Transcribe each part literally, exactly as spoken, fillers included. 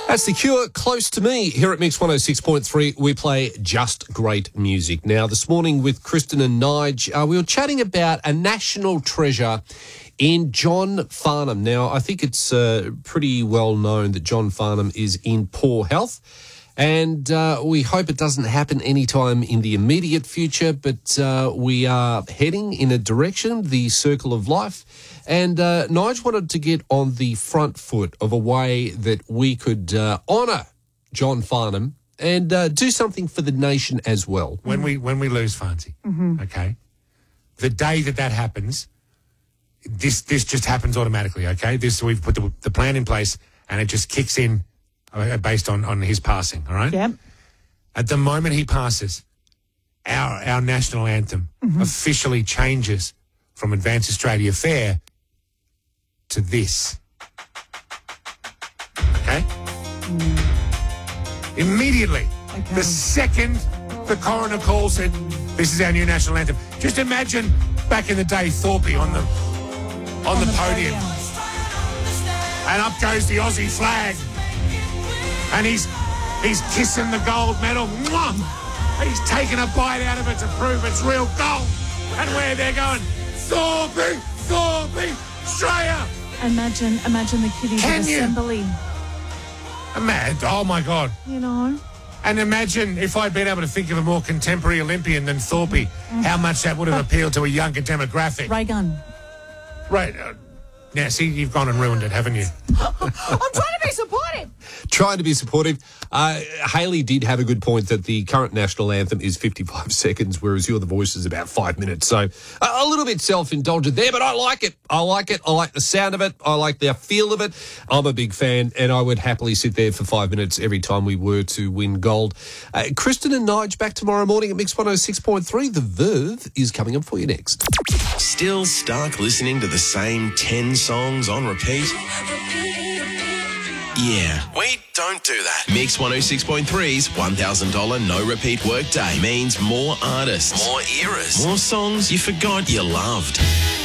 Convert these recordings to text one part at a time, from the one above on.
That's The Cure, Close to Me. Here at Mix one oh six point three, we play just great music. Now, this morning with Kristen and Nige, uh, we were chatting about a national treasure in John Farnham. Now, I think it's uh, pretty well known that John Farnham is in poor health, and uh, we hope it doesn't happen anytime in the immediate future, but uh, we are heading in a direction, the circle of life. And uh, Nige wanted to get on the front foot of a way that we could uh, honour John Farnham and uh, do something for the nation as well. When we when we lose Farnsey, Mm-hmm. okay, the day that that happens, this this just happens automatically, okay? This we've put the, the plan in place and it just kicks in uh, based on, on his passing, all right? Yep. At the moment he passes, our our national anthem Mm-hmm. officially changes from Advance Australia Fair to this. Okay? Mm. Immediately, Okay. the second the coroner calls it, this is our new national anthem. Just imagine back in the day, Thorpe on the on, On the, the podium. podium. And up goes the Aussie flag. And he's he's kissing the gold medal. Mwah! He's taking a bite out of it to prove it's real gold. And where they're going, Thorpe, Thorpe, Australia. Imagine, imagine the kiddies Can at you? assembly. Mad, oh my God. You know. And imagine if I'd been able to think of a more contemporary Olympian than Thorpe, how much that would have appealed to a younger demographic. Ray gun. Right. Uh, now, see, you've gone and ruined it, haven't you? I'm trying to be supportive. Trying to be supportive. Uh, Hayley did have a good point that the current national anthem is fifty-five seconds, whereas You're the Voice is about five minutes. So a, a little bit self-indulgent there, but I like it. I like it. I like the sound of it. I like the feel of it. I'm a big fan, and I would happily sit there for five minutes every time we were to win gold. Uh, Kristen and Nige back tomorrow morning at Mix one oh six point three. The Verve is coming up for you next. Still stuck listening to the same ten songs on repeat? Yeah, we don't do that. Mix one oh six point three's one thousand dollars no repeat workday means more artists, more eras, more songs you forgot you loved.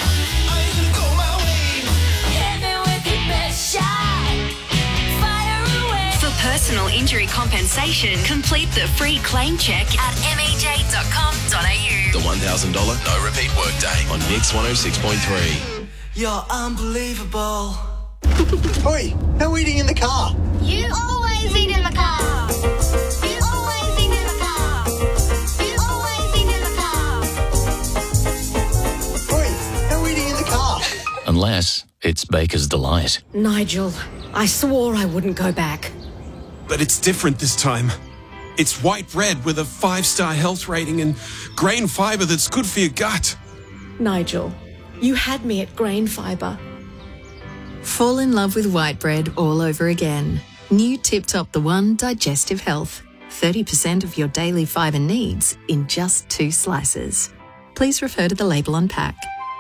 For personal injury compensation, complete the free claim check at m e j dot com dot a u. The one thousand dollars no repeat workday on Mix one oh six point three. You're unbelievable. Oi, no eating in the car. You always eat in the car. You always eat in the car. You always eat in the car. Oi, no eating in the car. Unless it's Baker's Delight. Nigel, I swore I wouldn't go back. But it's different this time. It's white bread with a five-star health rating and grain fibre that's good for your gut. Nigel, you had me at grain fibre. Fall in love with white bread all over again. New Tip Top The One Digestive Health. thirty percent of your daily fibre needs in just two slices. Please refer to the label on pack.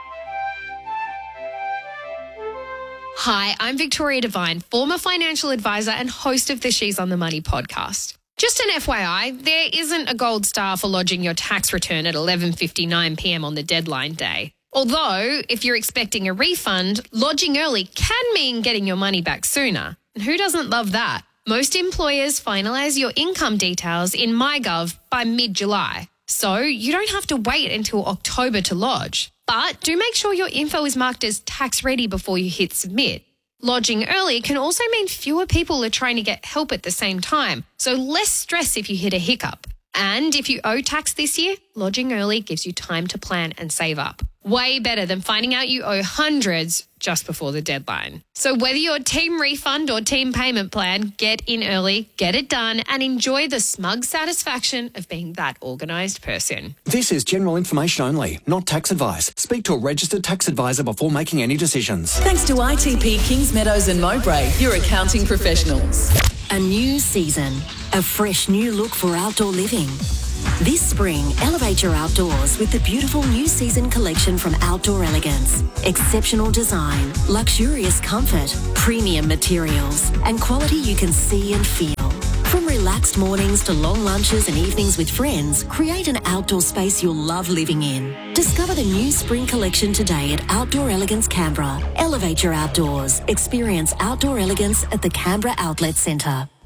Hi, I'm Victoria Devine, former financial advisor and host of the She's on the Money podcast. Just an F Y I, there isn't a gold star for lodging your tax return at eleven fifty-nine p m on the deadline day. Although, if you're expecting a refund, lodging early can mean getting your money back sooner. And who doesn't love that? Most employers finalise your income details in MyGov by mid-July. So you don't have to wait until October to lodge. But do make sure your info is marked as tax ready before you hit submit. Lodging early can also mean fewer people are trying to get help at the same time, so less stress if you hit a hiccup. And if you owe tax this year, lodging early gives you time to plan and save up. Way better than finding out you owe hundreds just before the deadline. So whether you're team refund or team payment plan, get in early, get it done, and enjoy the smug satisfaction of being that organised person. This is general information only, not tax advice. Speak to a registered tax advisor before making any decisions. Thanks to I T P Kings Meadows and Mowbray, your accounting professionals. A new season, a fresh new look for outdoor living. This spring, elevate your outdoors with the beautiful new season collection from Outdoor Elegance. Exceptional design, luxurious comfort, premium materials, and quality you can see and feel. From relaxed mornings to long lunches and evenings with friends, create an outdoor space you'll love living in. Discover the new spring collection today at Outdoor Elegance Canberra. Elevate your outdoors. Experience outdoor elegance at the Canberra Outlet Centre.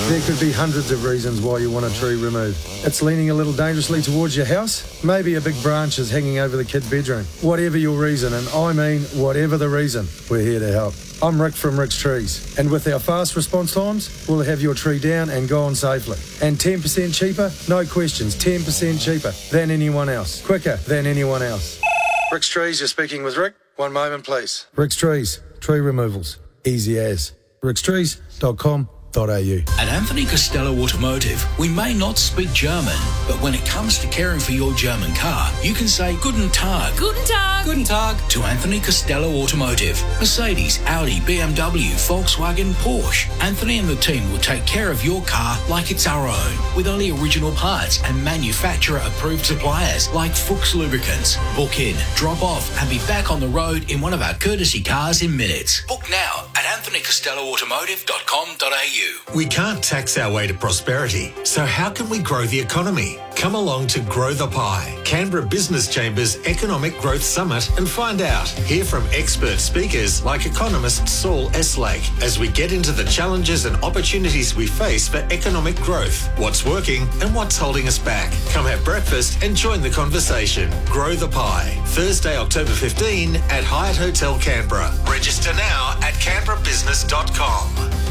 There could be hundreds of reasons why you want a tree removed. It's leaning a little dangerously towards your house. Maybe a big branch is hanging over the kid's bedroom. Whatever your reason, and I mean whatever the reason, we're here to help. I'm Rick from Rick's Trees, and with our fast response times, we'll have your tree down and gone safely. And ten percent cheaper? No questions, ten percent cheaper than anyone else. Quicker than anyone else. Rick's Trees, you're speaking with Rick. One moment, please. Rick's Trees, tree removals. Easy as. rick's trees dot com dot a u. At Anthony Costello Automotive, we may not speak German, but when it comes to caring for your German car, you can say Guten Tag. Guten Tag. Guten Tag to Anthony Costello Automotive. Mercedes, Audi, B M W, Volkswagen, Porsche. Anthony and the team will take care of your car like it's our own, with only original parts and manufacturer-approved suppliers like Fuchs Lubricants. Book in, drop off, and be back on the road in one of our courtesy cars in minutes. Book now at anthony costello automotive dot com dot a u. We can't tax our way to prosperity, so how can we grow the economy? Come along to Grow the Pie, Canberra Business Chamber's Economic Growth Summit, and find out. Hear from expert speakers like economist Saul Eslake as we get into the challenges and opportunities we face for economic growth, what's working and what's holding us back. Come have breakfast and join the conversation. Grow the Pie, Thursday, October fifteenth at Hyatt Hotel Canberra. Register now at canberra business dot com.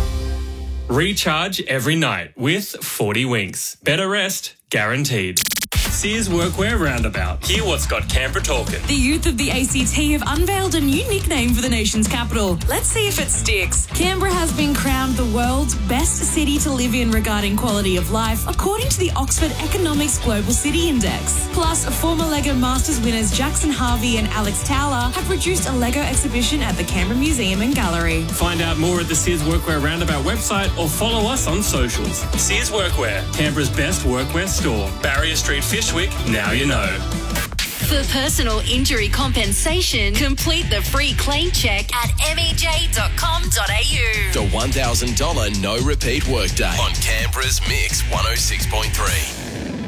Recharge every night with forty winks. Better rest guaranteed. Sears Workwear Roundabout. Hear what's got Canberra talking. The youth of the A C T have unveiled a new nickname for the nation's capital. Let's see if it sticks. Canberra has been crowned the world's best city to live in regarding quality of life, according to the Oxford Economics Global City Index. Plus, former LEGO Masters winners Jackson Harvey and Alex Towler have produced a LEGO exhibition at the Canberra Museum and Gallery. Find out more at the Sears Workwear Roundabout website or follow us on socials. Sears Workwear, Canberra's best workwear store. Barrier Street, Fishwick, now you know. For personal injury compensation, complete the free claim check at m e j dot com dot a u. The one thousand dollars no repeat workday on Canberra's Mix one oh six point three.